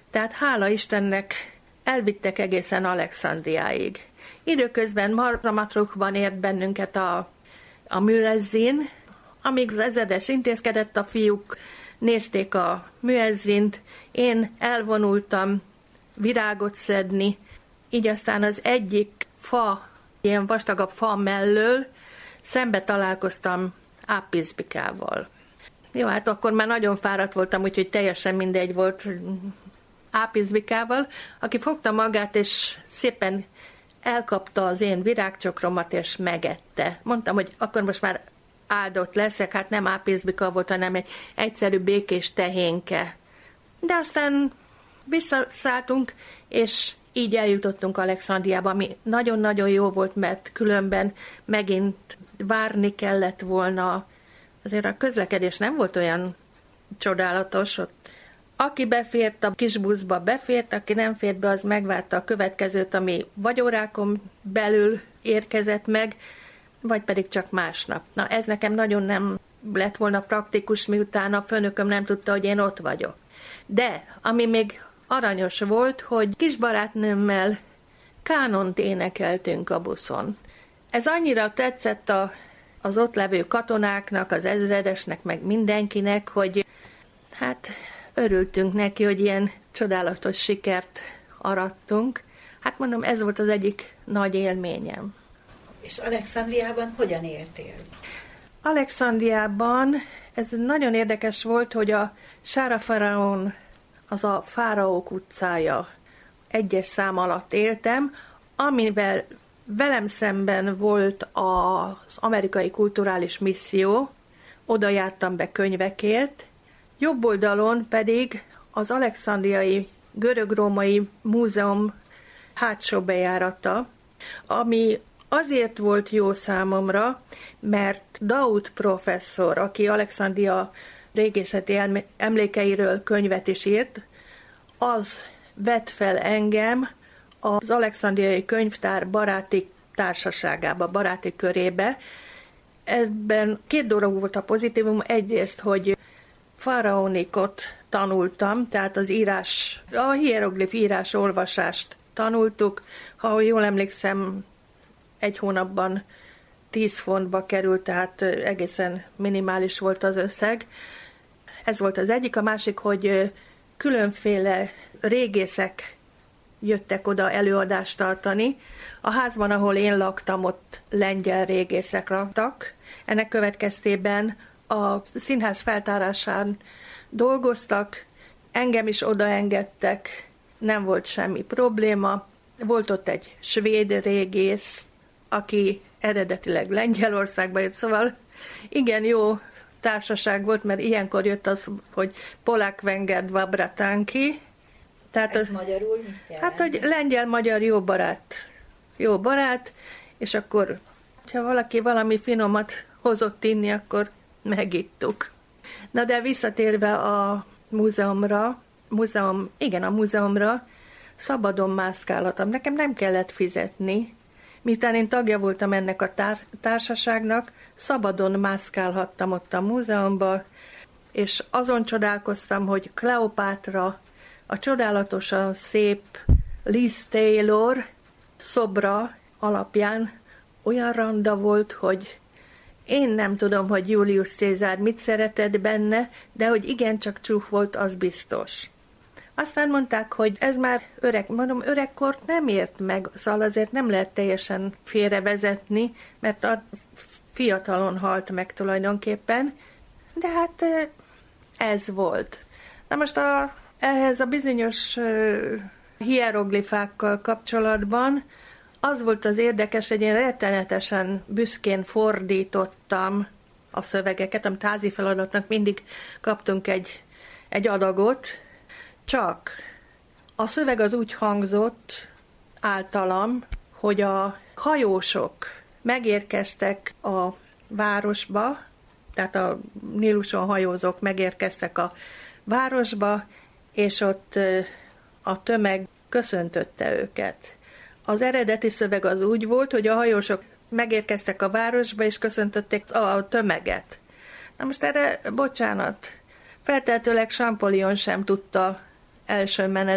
Tehát hála Istennek elvittek egészen Alexandriáig. Időközben Marzamatrukban ért bennünket a müezzin, amíg az ezredes intézkedett, a fiúk nézték a müezzint, én elvonultam virágot szedni, így aztán az egyik fa, ilyen vastagabb fa mellől szembe találkoztam Ápizbikával. Jó, hát akkor már nagyon fáradt voltam, úgyhogy teljesen mindegy volt Ápizbikával, aki fogta magát, és szépen elkapta az én virágcsokromat, és megette. Mondtam, hogy akkor most már áldott leszek, hát nem Ápizbika volt, hanem egy egyszerű békés tehénke. De aztán visszaszálltunk, és így eljutottunk Alexandriába, ami nagyon-nagyon jó volt, mert különben megint várni kellett volna. Azért a közlekedés nem volt olyan csodálatos ott. Aki befért a kis buszba, befért, aki nem fért be, az megvárta a következőt, ami vagy órákon belül érkezett meg, vagy pedig csak másnap. Na, ez nekem nagyon nem lett volna praktikus, miután a főnököm nem tudta, hogy én ott vagyok. De, ami még aranyos volt, hogy kis barátnőmmel kánont énekeltünk a buszon. Ez annyira tetszett az ott levő katonáknak, az ezredesnek, meg mindenkinek, hogy hát örültünk neki, hogy ilyen csodálatos sikert arattunk. Hát mondom, ez volt az egyik nagy élményem. És Alexandriában hogyan éltél? Alexandriában ez nagyon érdekes volt, hogy a Sára Faraón, az a Fáraók utcája egyes szám alatt éltem, amivel velem szemben volt az amerikai kulturális misszió, oda jártam be könyvekért, jobb oldalon pedig az Alexandriai Görög-Római Múzeum hátsó bejárata, ami azért volt jó számomra, mert Daud professzor, aki Alexandria régészeti emlékeiről könyvet is írt, az vett fel engem az Alexandriai Könyvtár baráti társaságába, baráti körébe. Ebben két dolog volt a pozitívum. Egyrészt, hogy faraonikot tanultam, tehát az írás, a hieroglif írás olvasást tanultuk. Ha jól emlékszem, egy hónapban 10 fontba került, tehát egészen minimális volt az összeg. Ez volt az egyik. A másik, hogy különféle régészek jöttek oda előadást tartani. A házban, ahol én laktam, ott lengyel régészek laktak. Ennek következtében a színház feltárásán dolgoztak, engem is odaengedtek, nem volt semmi probléma. Volt ott egy svéd régész, aki eredetileg Lengyelországba jött, szóval igen jó társaság volt, mert ilyenkor jött az, hogy Polák Wenger Dwa Bratanki. Tehát ez magyarul mit jelent? Hát, hogy lengyel-magyar jó barát, és akkor, ha valaki valami finomat hozott inni, akkor megittuk. Na de visszatérve a múzeumra, a múzeumra szabadon mászkálhatom. Nekem nem kellett fizetni, miután én tagja voltam ennek a társaságnak, szabadon mászkálhattam ott a múzeumban, és azon csodálkoztam, hogy Kleopátra, a csodálatosan szép Liz Taylor szobra alapján olyan randa volt, hogy én nem tudom, hogy Julius Cézár mit szeretett benne, de hogy igencsak csúf volt, az biztos. Aztán mondták, hogy ez már öreg, mondom, öregkort nem ért meg, szóval azért nem lehet teljesen félrevezetni, mert a fiatalon halt meg tulajdonképpen, de hát ez volt. Na most ehhez a bizonyos hieroglifákkal kapcsolatban az volt az érdekes, hogy én rettenetesen büszkén fordítottam a szövegeket, amit házi feladatnak mindig kaptunk egy adagot, csak a szöveg az úgy hangzott általam, hogy a hajósok megérkeztek a városba, tehát a Níluson hajózók megérkeztek a városba, és ott a tömeg köszöntötte őket. Az eredeti szöveg az úgy volt, hogy a hajósok megérkeztek a városba, és köszöntötték a tömeget. Na most erre, bocsánat, feltehetőleg Champollion sem tudta első menetben